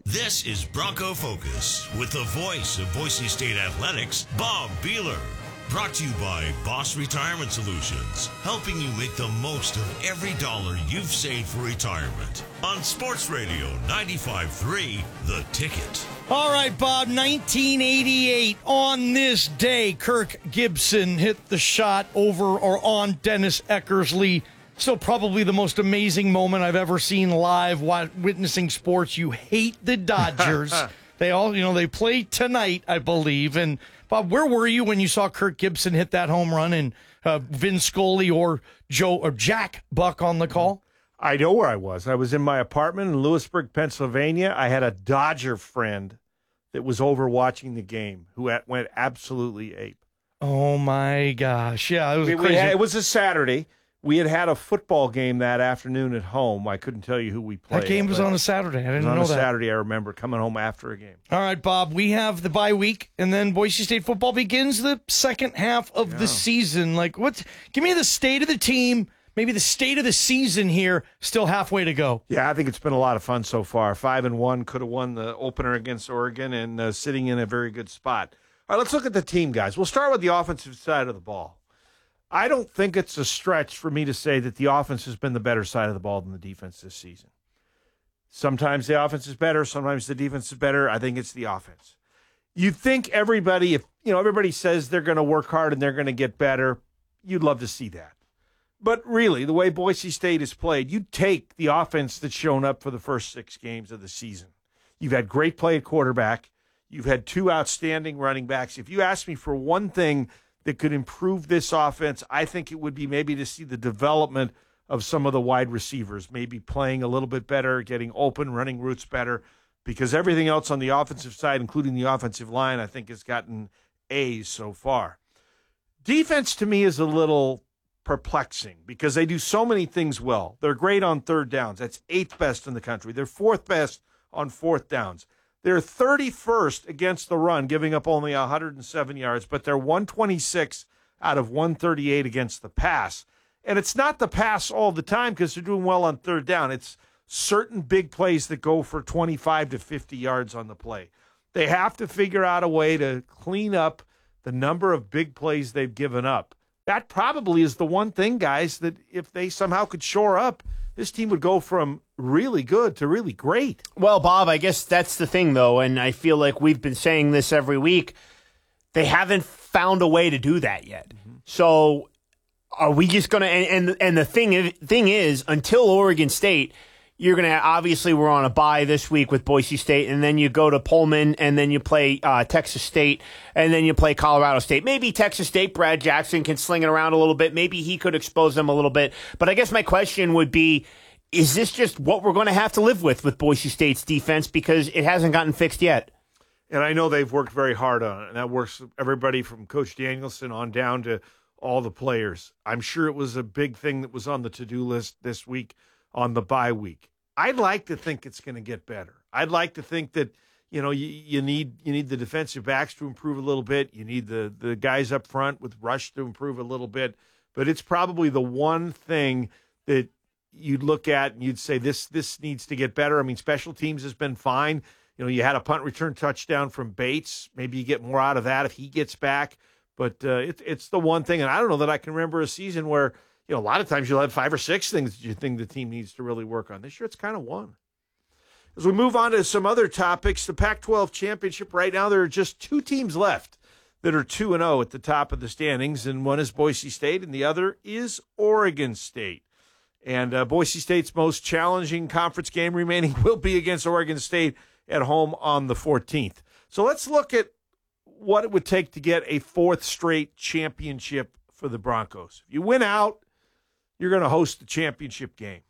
This is Bronco Focus with the voice of Boise State Athletics, Bob Beeler. Brought to you by Boss Retirement Solutions, helping you make the most of every dollar you've saved for retirement. On Sports Radio 95.3, The Ticket. All right, Bob, 1988. On this day, Kirk Gibson hit the shot over or on Dennis Eckersley. Still probably the most amazing moment I've ever seen live witnessing sports. You hate the Dodgers. They all, they play tonight, I believe. And, Bob, where were you when you saw Kirk Gibson hit that home run and Vin Scully or Jack Buck on the call? I know where I was. I was in my apartment in Lewisburg, Pennsylvania. I had a Dodger friend that was over watching the game who went absolutely ape. Oh, my gosh. Yeah, it was crazy. It was a Saturday. We had a football game that afternoon at home. I couldn't tell you who we played. That game was on a Saturday. I didn't know that. On a Saturday, I remember coming home after a game. All right, Bob, we have the bye week, and then Boise State football begins the second half of the season. Give me the state of the team, maybe the state of the season here, still halfway to go. Yeah, I think it's been a lot of fun so far. 5-1, could have won the opener against Oregon, and sitting in a very good spot. All right, let's look at the team, guys. We'll start with the offensive side of the ball. I don't think it's a stretch for me to say that the offense has been the better side of the ball than the defense this season. Sometimes the offense is better, sometimes the defense is better. I think it's the offense. You'd think everybody, if everybody says they're going to work hard and they're going to get better, you'd love to see that. But really, the way Boise State has played, you take the offense that's shown up for the first 6 games of the season. You've had great play at quarterback. You've had 2 outstanding running backs. If you ask me for one thing that could improve this offense, I think it would be maybe to see the development of some of the wide receivers, maybe playing a little bit better, getting open, running routes better, because everything else on the offensive side, including the offensive line, I think has gotten A's so far. Defense, to me, is a little perplexing because they do so many things well. They're great on third downs. That's 8th best in the country. They're 4th best on 4th downs. They're 31st against the run, giving up only 107 yards, but they're 126 out of 138 against the pass. And it's not the pass all the time because they're doing well on third down. It's certain big plays that go for 25 to 50 yards on the play. They have to figure out a way to clean up the number of big plays they've given up. That probably is the one thing, guys, that if they somehow could shore up, this team would go from really good to really great. Well, Bob, I guess that's the thing, though, and I feel like we've been saying this every week. They haven't found a way to do that yet. Mm-hmm. So are we just going to – and the thing is, until Oregon State, you're going to – obviously we're on a bye this week with Boise State, and then you go to Pullman, and then you play Texas State, and then you play Colorado State. Maybe Texas State, Brad Jackson can sling it around a little bit. Maybe he could expose them a little bit. But I guess my question would be, is this just what we're going to have to live with Boise State's defense because it hasn't gotten fixed yet? And I know they've worked very hard on it, and that works everybody from Coach Danielson on down to all the players. I'm sure it was a big thing that was on the to-do list this week on the bye week. I'd like to think it's going to get better. I'd like to think that, you need the defensive backs to improve a little bit. You need the guys up front with rush to improve a little bit. But it's probably the one thing that you'd look at and you'd say this needs to get better. I mean, special teams has been fine. You had a punt return touchdown from Bates. Maybe you get more out of that if he gets back. But it's the one thing, and I don't know that I can remember a season where, a lot of times you'll have 5 or 6 things that you think the team needs to really work on. This year it's kind of one. As we move on to some other topics, the Pac-12 championship right now, there are just 2 teams left that are 2-0 at the top of the standings, and one is Boise State and the other is Oregon State. And Boise State's most challenging conference game remaining will be against Oregon State at home on the 14th. So let's look at what it would take to get a 4th straight championship for the Broncos. If you win out, you're going to host the championship game.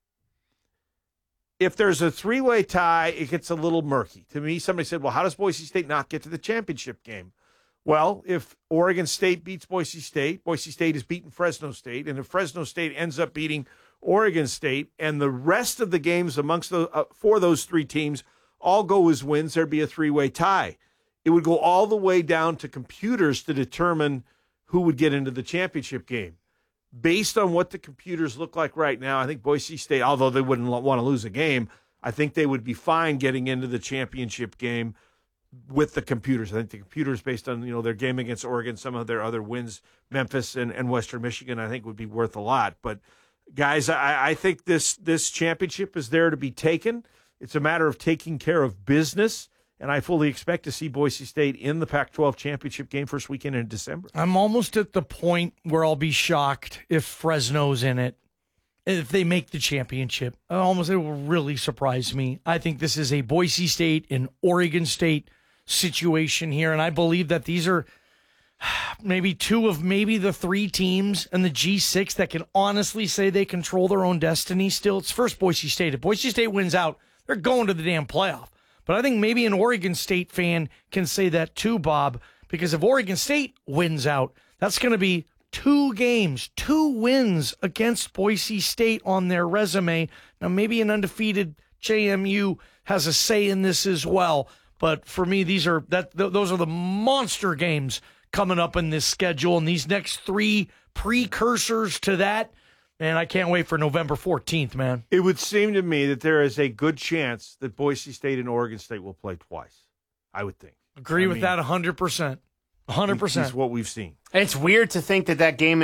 If there's a 3-way tie, it gets a little murky. To me, somebody said, well, how does Boise State not get to the championship game? Well, if Oregon State beats Boise State has beaten Fresno State, and if Fresno State ends up beating Oregon State, and the rest of the games amongst for those 3 teams all go as wins, there'd be a 3-way tie. It would go all the way down to computers to determine who would get into the championship game. Based on what the computers look like right now, I think Boise State, although they wouldn't want to lose a game, I think they would be fine getting into the championship game with the computers. I think the computers, based on their game against Oregon, some of their other wins, Memphis and Western Michigan, I think would be worth a lot. But guys, I think this championship is there to be taken. It's a matter of taking care of business, and I fully expect to see Boise State in the Pac-12 championship game first weekend in December. I'm almost at the point where I'll be shocked if Fresno's in it, if they make the championship. It will really surprise me. I think this is a Boise State and Oregon State situation here, and I believe that these are maybe two of the three teams in the G6 that can honestly say they control their own destiny still. It's first Boise State. If Boise State wins out, they're going to the damn playoff. But I think maybe an Oregon State fan can say that too, Bob, because if Oregon State wins out, that's going to be 2 games, 2 wins against Boise State on their resume. Now, maybe an undefeated JMU has a say in this as well. But for me, those are the monster games coming up in this schedule, and these next 3 precursors to that. And I can't wait for November 14th, man. It would seem to me that there is a good chance that Boise State and Oregon State will play twice. I would think. Agree with that 100%. 100%. That's what we've seen. It's weird to think that game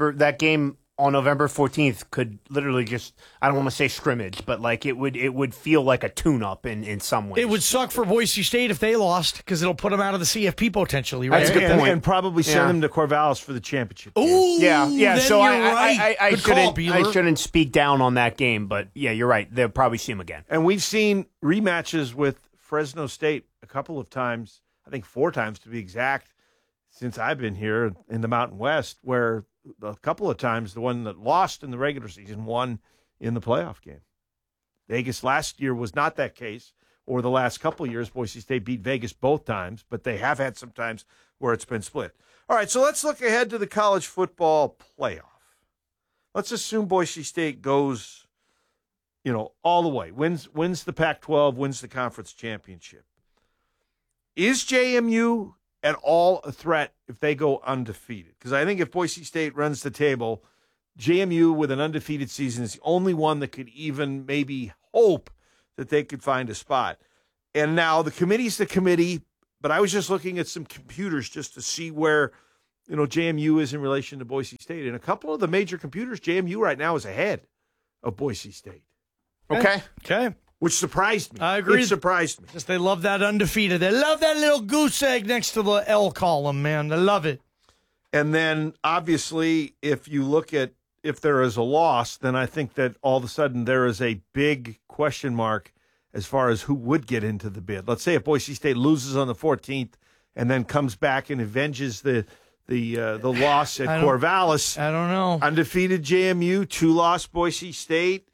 on November 14th could literally just, I don't want to say scrimmage, but like it would feel like a tune-up in some ways. It would suck for Boise State if they lost, because it'll put them out of the CFP potentially, right? That's a good point. And probably send them to Corvallis for the championship game. Ooh, yeah. So I shouldn't shouldn't speak down on that game, but yeah, you're right. They'll probably see him again. And we've seen rematches with Fresno State a couple of times, I think 4 times to be exact, since I've been here in the Mountain West, where a couple of times the one that lost in the regular season won in the playoff game. Vegas last year was not that case, or the last couple of years Boise State beat Vegas both times, but they have had some times where it's been split. All right, so let's look ahead to the college football playoff. Let's assume Boise State goes, all the way, wins the Pac-12, wins the conference championship. Is JMU at all a threat if they go undefeated? Because I think if Boise State runs the table, JMU with an undefeated season is the only one that could even maybe hope that they could find a spot. And now the committee's the committee, but I was just looking at some computers just to see where, JMU is in relation to Boise State. And a couple of the major computers, JMU right now is ahead of Boise State. Okay. Which surprised me. I agree. It surprised me. Just they love that undefeated. They love that little goose egg next to the L column, man. They love it. And then, obviously, if you look at if there is a loss, then I think that all of a sudden there is a big question mark as far as who would get into the bid. Let's say if Boise State loses on the 14th and then comes back and avenges the loss at Corvallis. I don't know. Undefeated JMU, 2-loss Boise State.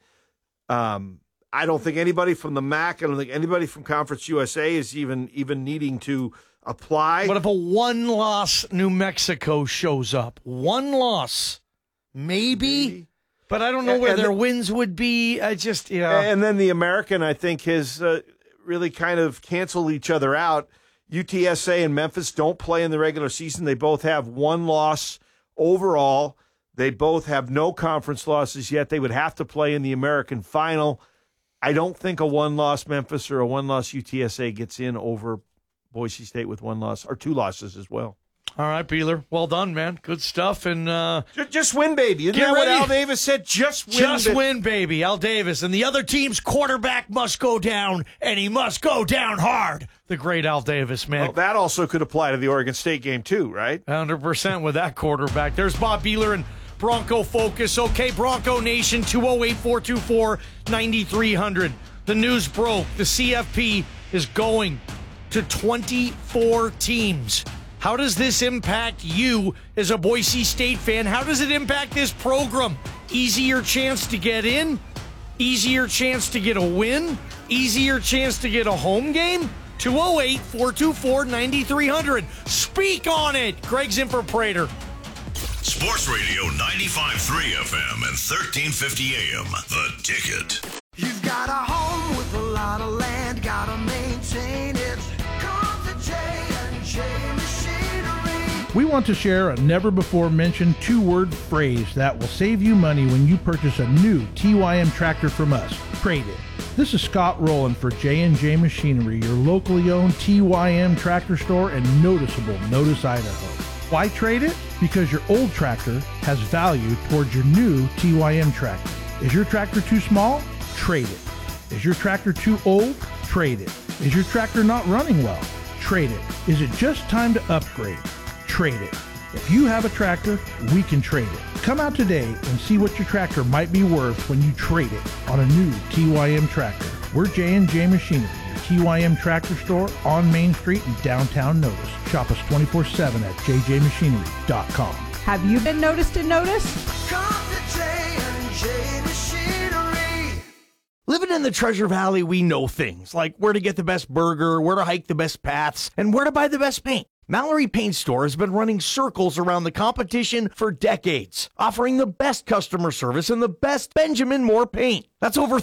I don't think anybody from the MAC, I don't think anybody from Conference USA is even needing to apply. What if a 1-loss New Mexico shows up? 1 loss, maybe, but I don't know where their wins would be. And then the American, I think, has really kind of canceled each other out. UTSA and Memphis don't play in the regular season. They both have 1 loss overall. They both have no conference losses yet. They would have to play in the American final. I don't think a 1-loss Memphis or a 1-loss UTSA gets in over Boise State with 1 loss or 2 losses as well. All right, Beeler. Well done, man. Good stuff. And just win, baby. Isn't that what Al Davis said? Just win. Just win, baby. Al Davis. And the other team's quarterback must go down, and he must go down hard. The great Al Davis, man. Well, that also could apply to the Oregon State game, too, right? 100% with that quarterback. There's Bob Beeler and Bronco Focus. Okay, Bronco Nation, 208-424-9300. The news broke. The CFP is going to 24 teams. How does this impact you as a Boise State fan? How does it impact this program? Easier chance to get in? Easier chance to get a win? Easier chance to get a home game? 208-424-9300. Speak on it. Greg's in for Prater. Sports Radio 95.3 FM and 1350 AM. The Ticket. You've got a home with a lot of land, gotta maintain it. Come to J&J Machinery. We want to share a never-before-mentioned 2-word phrase that will save you money when you purchase a new TYM tractor from us, Trade It. This is Scott Rowland for J&J Machinery, your locally owned TYM tractor store and noticeable Notice, Idaho. Why trade it? Because your old tractor has value towards your new TYM tractor. Is your tractor too small? Trade it. Is your tractor too old? Trade it. Is your tractor not running well? Trade it. Is it just time to upgrade? Trade it. If you have a tractor, we can trade it. Come out today and see what your tractor might be worth when you trade it on a new TYM tractor. We're J&J Machinery, your TYM tractor store on Main Street in downtown Notice. Shop us 24/7 at jjmachinery.com. Have you been noticed and noticed? Come to J&J Machinery. Living in the Treasure Valley, we know things like where to get the best burger, where to hike the best paths, and where to buy the best paint. Mallory Paint Store has been running circles around the competition for decades, offering the best customer service and the best Benjamin Moore paint. That's over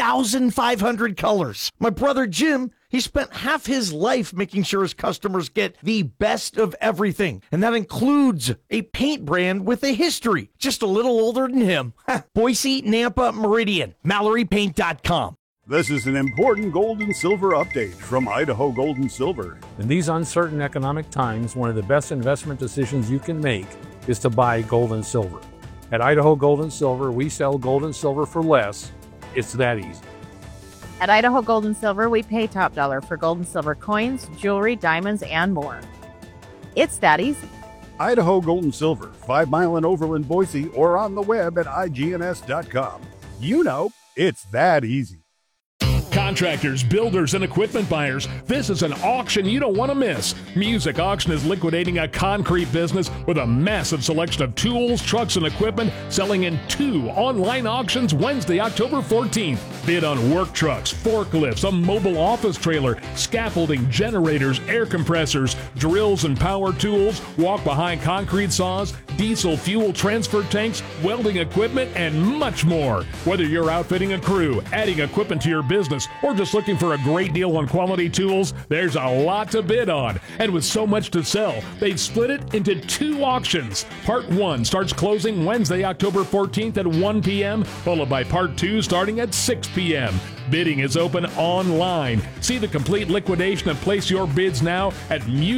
3,500 colors. My brother Jim, he spent half his life making sure his customers get the best of everything, and that includes a paint brand with a history, just a little older than him. Boise, Nampa, Meridian, MalloryPaint.com. This is an important gold and silver update from Idaho Gold and Silver. In these uncertain economic times, one of the best investment decisions you can make is to buy gold and silver. At Idaho Gold and Silver, we sell gold and silver for less. It's that easy. At Idaho Gold and Silver, we pay top dollar for gold and silver coins, jewelry, diamonds, and more. It's that easy. Idaho Gold and Silver, 5 Mile and Overland, Boise, or on the web at igns.com. You know, it's that easy. Contractors, builders, and equipment buyers, this is an auction you don't want to miss. Music Auction is liquidating a concrete business with a massive selection of tools, trucks, and equipment selling in 2 online auctions Wednesday, October 14th. Bid on work trucks, forklifts, a mobile office trailer, scaffolding, generators, air compressors, drills and power tools, walk-behind concrete saws, diesel fuel transfer tanks, welding equipment, and much more. Whether you're outfitting a crew, adding equipment to your business, or just looking for a great deal on quality tools, there's a lot to bid on. And with so much to sell, they've split it into 2 auctions. Part 1 starts closing Wednesday, October 14th at 1 p.m., followed by Part 2 starting at 6 p.m. Bidding is open online. See the complete liquidation and place your bids now at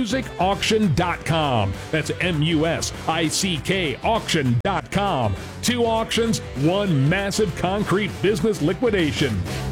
musicauction.com. That's MUSICK auction.com. 2 auctions, 1 massive concrete business liquidation.